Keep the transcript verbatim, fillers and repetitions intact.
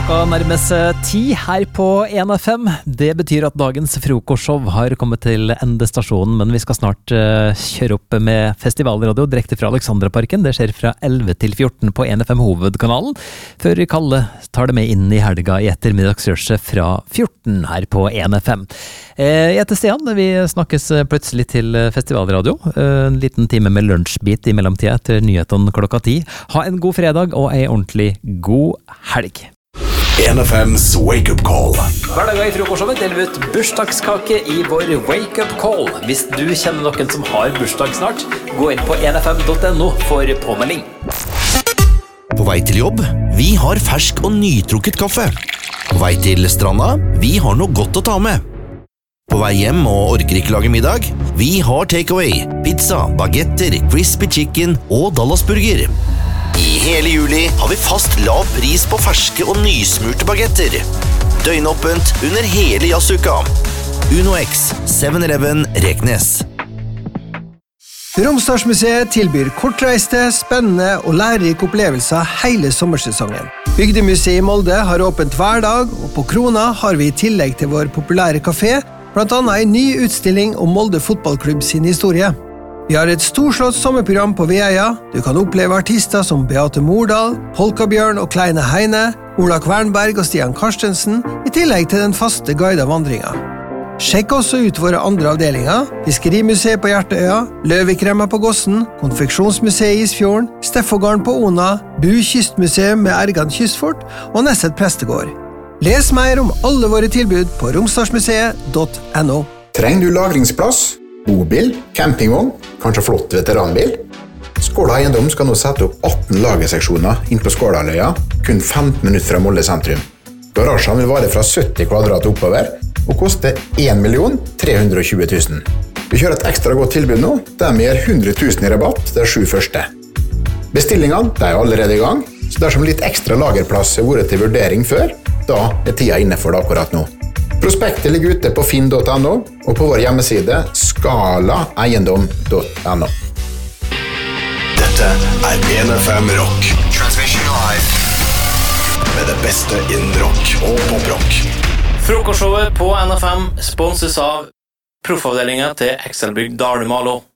Klokka nærmes ti her på en F M. Det betyr at dagens frokostshow har kommet til endestasjonen, men vi skal snart uh, kjøre opp med festivalradio direkte fra Alexandraparken. Det skjer fra elleve til fjorten på en F M hovedkanalen, før Kalle tar det med inn i helga i ettermiddagsrørset fra fjorten her på en F M. Eh, jeg heter Stian, vi snakkes plutselig til festivalradio. Eh, en liten time med lunsjbit i mellomtida etter nyheten klokka ti. Ha en god fredag og en ordentlig god helg. en F M's Wake Up Call. Hver dag i frokostshowet deler vi ut bursdagskake i vår Wake Up Call. Hvis du kjenner noen som har bursdag snart, gå inn på en f m punktum no for påmelding. På vei til jobb, vi har fersk og nytrukket kaffe. På vei til stranda, vi har noe godt å ta med. På vei hjem og orker ikke lage middag, vi har takeaway, pizza, bagetter, crispy chicken og Dallasburger. I hele juli har vi fast lav pris på ferske og nysmurte bagetter. Døgnåpent under hele jazzuka. Uno X, seven eleven Reknes. Romsdalsmuseet tilbyr kortreiste, spennende og lærerike opplevelser hele sommersesongen. Bygdemuseet i Molde har åpent hver dag, og på Krona har vi i tillegg til vår populære kafé, blant annet en ny utstilling om Molde fotballklubb sin historie. Vi har et storslått sommerprogram på Veia. Du kan oppleve artister som Beate Mordal, Polkabjørn og Kleine Heine, Ola Kvernberg og Stian Karstensen, i tillegg til den faste guidede vandringen. Sjekk også ut våre andre avdelinger: Fiskerimuseet på Hjerteøya, Løvikremma på Gossen, Konfeksjonsmuseet i Isfjorden, Steffogården på Ona, Bu Kystmuseum med Ergan Kystfort og Nesset Prestegård. Les mer om alle våre tilbud på romsdalsmuseet punktum no. Trenger du lagringsplass? Bobil, campingvogn, kanskje flott veteranbil? Skåla Eiendom skal nå sette opp atten lagerseksjoner inn på Skålaløya, kun femten minutter fra Molde sentrum. Garasjen vil vare fra sytti kvadrat oppover, og koste en million tre hundre og tjue tusen. Vi kjører et ekstra godt tilbud nå, der vi gir hundre tusen i rabatt de sju første. Bestillingene de er allerede i gang, så dersom litt ekstra lagerplass har vært til vurdering før, da er tida inne for det akkurat nå. Prospektet ligger ute på finn punktum no og på vår hjemmeside skala eiendom punktum no. Dette er en F M Rock. Transmission live. Med det beste innen rock og poprock. Frokostshowet på N F M sponses av proffavdelingen til Excelbygg Dalemalo.